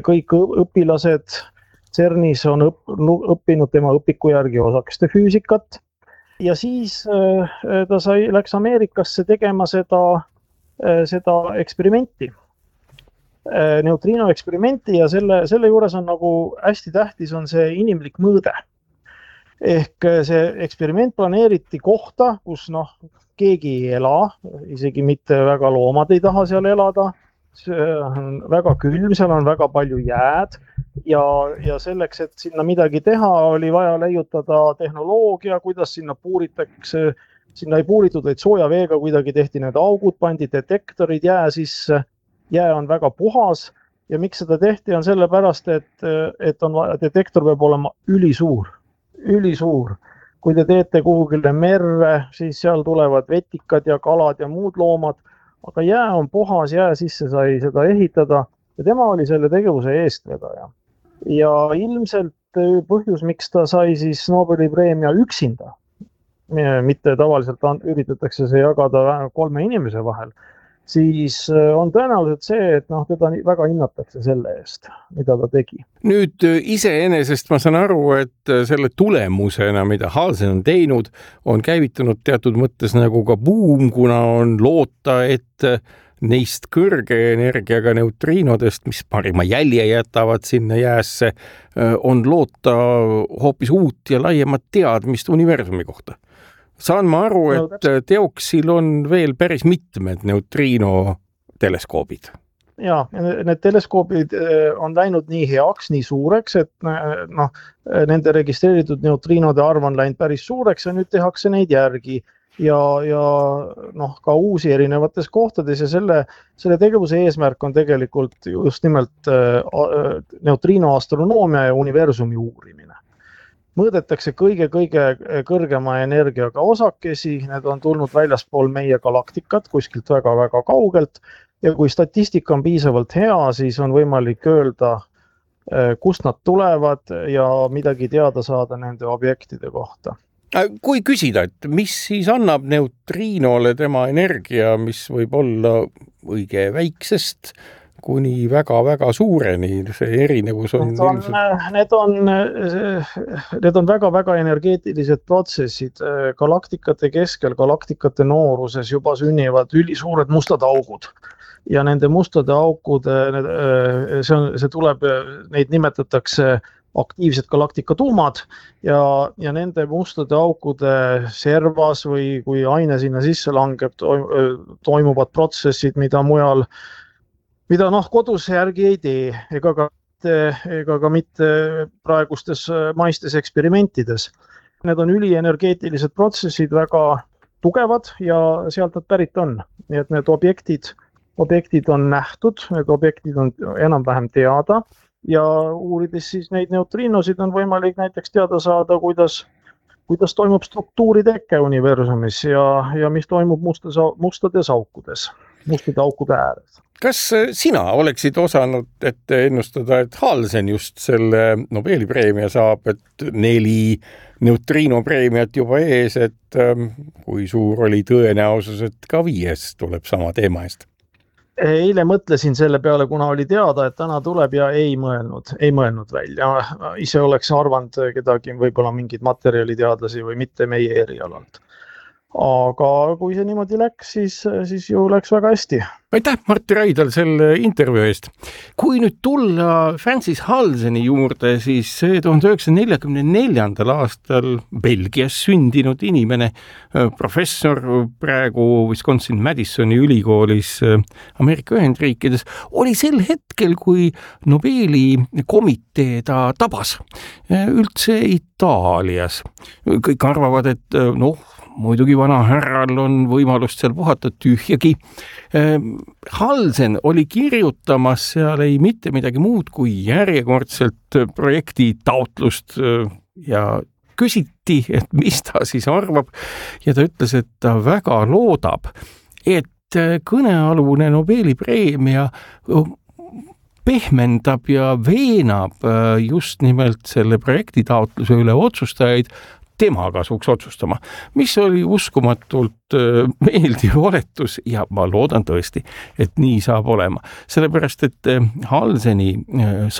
kõik õpilased CERNis on õppinud tema õpiku järgi osakeste füüsikat ja siis ta läks Ameerikasse tegema seda eksperimenti, neutriino eksperimenti ja selle juures on nagu hästi tähtis on see inimlik mõõde. Ehk see eksperiment planeeriti kohta, kus keegi ei ela, isegi mitte väga loomad ei taha seal elada. See on väga külm, seal on väga palju jääd ja selleks, et sinna midagi teha, oli vaja leiutada tehnoloogia, kuidas sinna puuritakse. Sinna ei puuritud, vaid sooja veega kuidagi tehti need augud, pandi detektorid jää sisse. Jää on väga puhas ja miks seda tehti on sellepärast, et detektor peab olema ülisuur. Kui te teete kuhugile merre, siis seal tulevad vetikad ja kalad ja muud loomad, aga jää on puhas, jää sisse sai seda ehitada ja tema oli selle tegevuse eestvedaja. Ja ilmselt põhjus, miks ta sai siis Nobeli preemia üksinda, mitte tavaliselt üritatakse see jagada 3 inimese vahel, siis on tõenäoliselt see, et teda väga hinnatakse selle eest, mida ta tegi. Nüüd iseenesest ma saan aru, et selle tulemusena, mida Halsen on teinud, on käivitunud teatud mõttes nagu ka buum, kuna on loota, et neist kõrge energiaga neutriinodest, mis parima jälje jätavad sinna jäässe, on loota hoopis uut ja laiemat teadmist universumi kohta. Saan ma aru, et teoksil on veel päris mitmed neutriino teleskoobid. Ja, need teleskoobid on läinud nii heaks, nii suureks, et nende registreeritud neutriinode arv on läinud päris suureks ja nüüd tehakse neid järgi ja ka uusi erinevates kohtades ja selle tegevuse eesmärk on tegelikult just nimelt neutriinoastronoomia ja universumi uurimine. Mõõdetakse kõige kõrgema energiaga osakesi, need on tulnud väljaspool meie galaktikat kuskilt väga-väga kaugelt ja kui statistika on piisavalt hea, siis on võimalik öelda, kust nad tulevad ja midagi teada saada nende objektide kohta. Kui küsida, et mis siis annab neutriinole tema energia, mis võib olla õige väiksest kuni väga-väga suureni, see erinevus on... Need on väga-väga energeetilised protsessid. Galaktikate keskel, galaktikate nooruses juba sünnivad ülisuured mustad augud. Ja nende mustade aukude, see tuleb, neid nimetatakse aktiivsed galaktikatuumad ja nende mustade aukude servas või kui aine sinna sisse langeb, toimuvad protsessid, mida kodus järgi ei tee, ega ka mitte praegustes maistes eksperimentides. Need on ülienergeetilised protsessid, väga tugevad ja sealt nad pärit on. Nii et need objektid on nähtud, need objektid on enam-vähem teada ja uurides siis neid neutriinosid on võimalik näiteks teada saada, kuidas toimub struktuuri tekke universumis ja mis toimub mustades aukudes, mustade aukude ääres. Kas sina oleksid osanud ette ennustada, et Halsen just selle Nobeli preemia saab, et 4 neutriinopreemiat juba ees, et kui suur oli tõenäosus, et ka 5 tuleb sama teema eest? Eile mõtlesin selle peale, kuna oli teada, et täna tuleb ja ei mõelnud välja. Ise oleks arvanud kedagi võib-olla mingid materjaliteadlasi või mitte meie erialalt. Aga kui see niimoodi läks, siis ju läks väga hästi. Aitäh, Martti Raidal, selle intervjuu eest. Kui nüüd tulla Francis Halseni juurde, siis 1944. aastal Belgias sündinud inimene, professor praegu Wisconsin Madisoni ülikoolis Ameerika Ühendriikides, oli sel hetkel, kui Nobeli komitee ta tabas. Üldse Itaalias. Kõik arvavad, et muidugi vana härral on võimalust seal puhata tühjagi. Halsen oli kirjutamas seal ei mitte midagi muud kui järjekordselt projekti taotlust ja küsiti, et mis ta siis arvab ja ta ütles, et ta väga loodab, et kõnealune Nobeli preemia pehmendab ja veenab just nimelt selle projekti taotluse üle otsustajaid tema kasuks otsustama, mis oli uskumatult meeldiv oletus ja ma loodan tõesti, et nii saab olema. Sellepärast, et Halseni